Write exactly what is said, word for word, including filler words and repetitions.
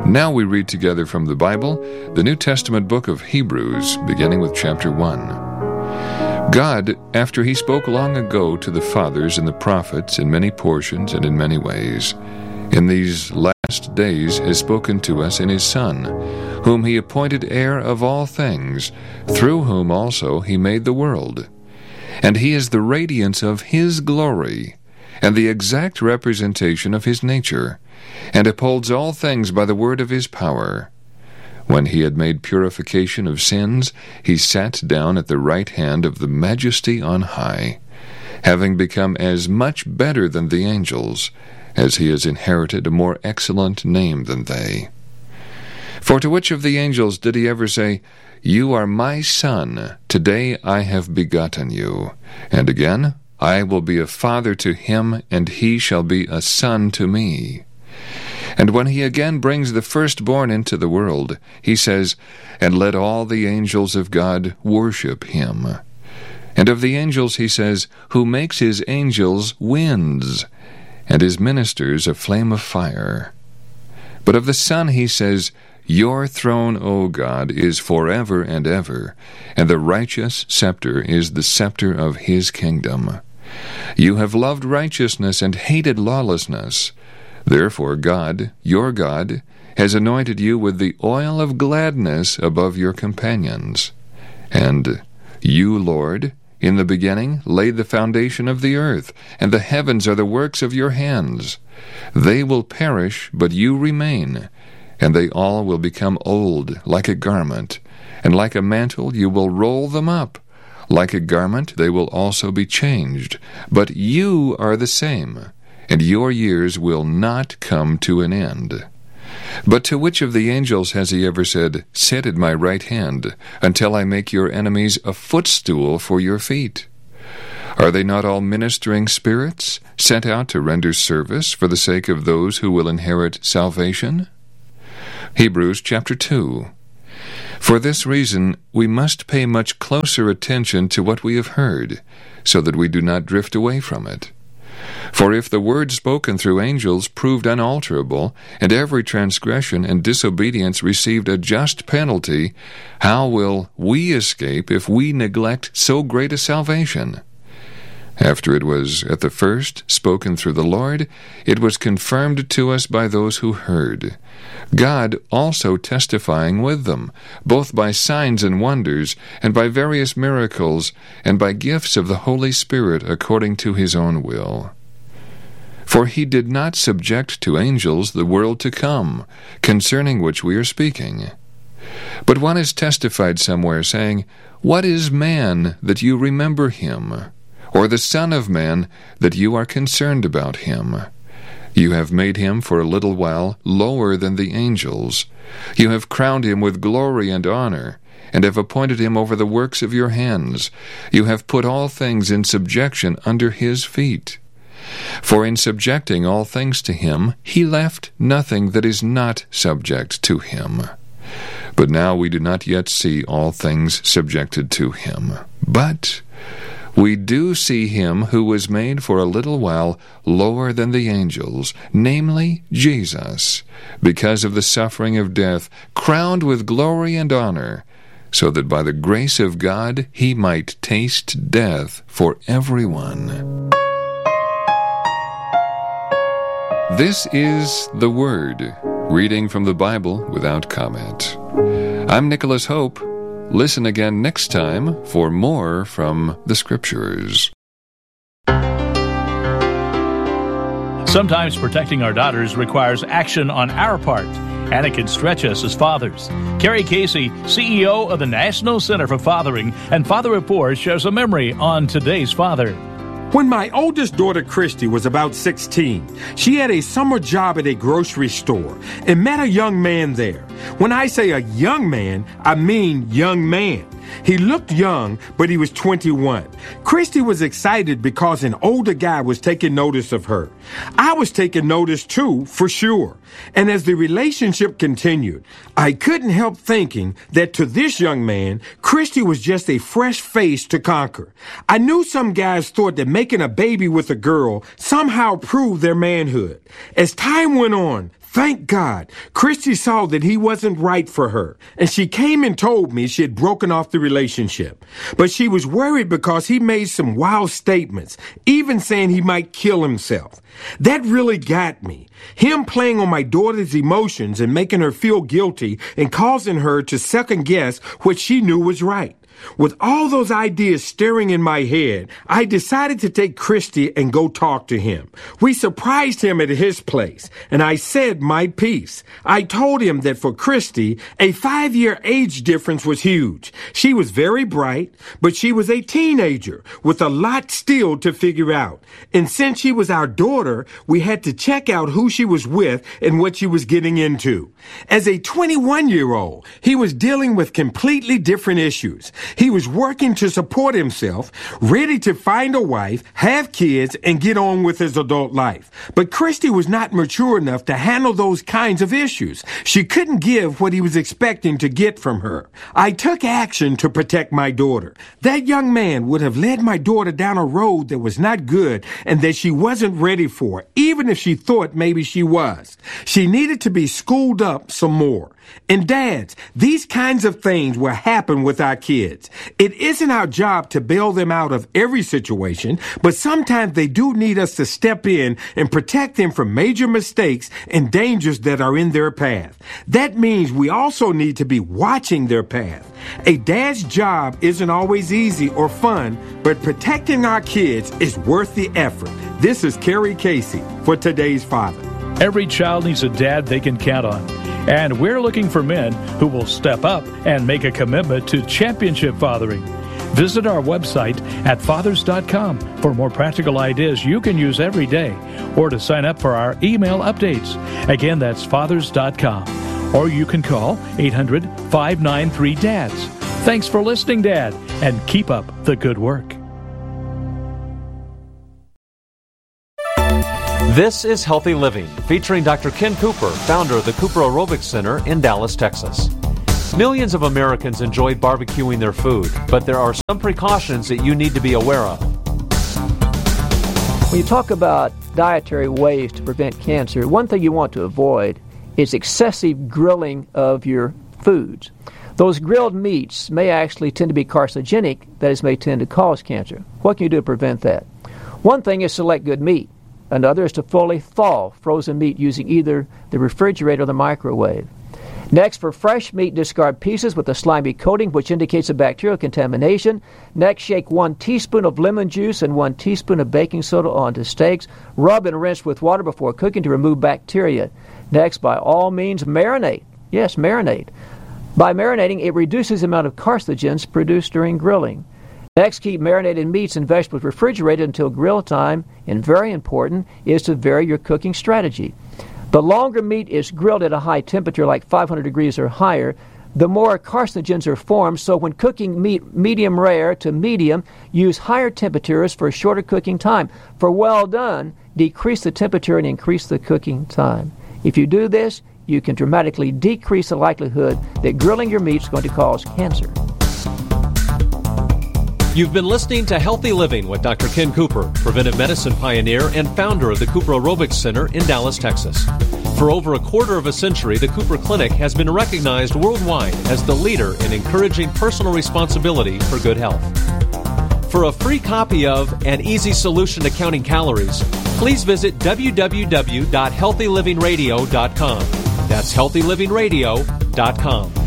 Now we read together from the Bible, the New Testament book of Hebrews, beginning with chapter one. God, after he spoke long ago to the fathers and the prophets in many portions and in many ways, in these last days has spoken to us in his Son, whom he appointed heir of all things, through whom also he made the world. And he is the radiance of his glory, and the exact representation of his nature, and upholds all things by the word of his power. When he had made purification of sins, he sat down at the right hand of the Majesty on high, having become as much better than the angels, as he has inherited a more excellent name than they. For to which of the angels did he ever say, "You are my son, today I have begotten you"? And again, "I will be a father to him, and he shall be a son to me"? And when he again brings the firstborn into the world, he says, "And let all the angels of God worship him." And of the angels he says, "Who makes his angels winds, and his ministers a flame of fire." But of the Son he says, "Your throne, O God, is forever and ever, and the righteous scepter is the scepter of his kingdom. You have loved righteousness and hated lawlessness. Therefore God, your God, has anointed you with the oil of gladness above your companions. And you, Lord, in the beginning laid the foundation of the earth, and the heavens are the works of your hands. They will perish, but you remain, and they all will become old, like a garment, and like a mantle you will roll them up. Like a garment they will also be changed, but you are the same, and your years will not come to an end. But to which of the angels has he ever said, "Sit at my right hand, until I make your enemies a footstool for your feet"? Are they not all ministering spirits, sent out to render service for the sake of those who will inherit salvation? Hebrews chapter two. For this reason we must pay much closer attention to what we have heard, so that we do not drift away from it. For if the word spoken through angels proved unalterable, and every transgression and disobedience received a just penalty, how will we escape if we neglect so great a salvation? After it was at the first spoken through the Lord, it was confirmed to us by those who heard, God also testifying with them, both by signs and wonders, and by various miracles, and by gifts of the Holy Spirit according to his own will. For he did not subject to angels the world to come, concerning which we are speaking. But one is testified somewhere, saying, "What is man that you remember him? Or the Son of Man that you are concerned about him? You have made him for a little while lower than the angels. You have crowned him with glory and honor, and have appointed him over the works of your hands. You have put all things in subjection under his feet. For in subjecting all things to him, he left nothing that is not subject to him. But now we do not yet see all things subjected to him. But we do see him who was made for a little while lower than the angels, namely Jesus, because of the suffering of death, crowned with glory and honor, so that by the grace of God he might taste death for everyone." This is the Word, reading from the Bible without comment. I'm Nicholas Hope. Listen again next time for more from the Scriptures. Sometimes protecting our daughters requires action on our part, and it can stretch us as fathers. Carrie Casey, C E O of the National Center for Fathering and Father Rapport, shares a memory on today's father. When my oldest daughter, Christy, was about sixteen, she had a summer job at a grocery store and met a young man there. When I say a young man, I mean young man. He looked young, but he was twenty-one. Christy was excited because an older guy was taking notice of her. I was taking notice too, for sure. And as the relationship continued, I couldn't help thinking that to this young man, Christy was just a fresh face to conquer. I knew some guys thought that making a baby with a girl somehow proved their manhood. As time went on, Thank God. Christy saw that he wasn't right for her, and she came and told me she had broken off the relationship. But she was worried because he made some wild statements, even saying he might kill himself. That really got me. Him playing on my daughter's emotions and making her feel guilty and causing her to second guess what she knew was right. With all those ideas stirring in my head, I decided to take Christy and go talk to him. We surprised him at his place, and I said my piece. I told him that for Christy, a five-year age difference was huge. She was very bright, but she was a teenager with a lot still to figure out. And since she was our daughter, we had to check out who she was with and what she was getting into. As a twenty-one-year-old, he was dealing with completely different issues. He was working to support himself, ready to find a wife, have kids, and get on with his adult life. But Christy was not mature enough to handle those kinds of issues. She couldn't give what he was expecting to get from her. I took action to protect my daughter. That young man would have led my daughter down a road that was not good and that she wasn't ready for, even if she thought maybe she was. She needed to be schooled up some more. And dads, these kinds of things will happen with our kids. It isn't our job to bail them out of every situation, but sometimes they do need us to step in and protect them from major mistakes and dangers that are in their path. That means we also need to be watching their path. A dad's job isn't always easy or fun, but protecting our kids is worth the effort. This is Kerry Casey for Today's Father. Every child needs a dad they can count on. And we're looking for men who will step up and make a commitment to championship fathering. Visit our website at fathers dot com for more practical ideas you can use every day, or to sign up for our email updates. Again, that's fathers dot com. Or you can call eight hundred, five nine three, D A D S. Thanks for listening, Dad, and keep up the good work. This is Healthy Living, featuring Doctor Ken Cooper, founder of the Cooper Aerobics Center in Dallas, Texas. Millions of Americans enjoy barbecuing their food, but there are some precautions that you need to be aware of. When you talk about dietary ways to prevent cancer, one thing you want to avoid is excessive grilling of your foods. Those grilled meats may actually tend to be carcinogenic, that is, may tend to cause cancer. What can you do to prevent that? One thing is select good meat. Another is to fully thaw frozen meat using either the refrigerator or the microwave. Next, for fresh meat, discard pieces with a slimy coating, which indicates a bacterial contamination. Next, shake one teaspoon of lemon juice and one teaspoon of baking soda onto steaks. Rub and rinse with water before cooking to remove bacteria. Next, by all means, marinate. Yes, marinate. By marinating, it reduces the amount of carcinogens produced during grilling. Next, keep marinated meats and vegetables refrigerated until grill time, and very important is to vary your cooking strategy. The longer meat is grilled at a high temperature, like five hundred degrees or higher, the more carcinogens are formed, so when cooking meat medium rare to medium, use higher temperatures for a shorter cooking time. For well done, decrease the temperature and increase the cooking time. If you do this, you can dramatically decrease the likelihood that grilling your meat is going to cause cancer. You've been listening to Healthy Living with Doctor Ken Cooper, preventive medicine pioneer and founder of the Cooper Aerobics Center in Dallas, Texas. For over a quarter of a century, the Cooper Clinic has been recognized worldwide as the leader in encouraging personal responsibility for good health. For a free copy of An Easy Solution to Counting Calories, please visit w w w dot healthy living radio dot com. That's healthy living radio dot com.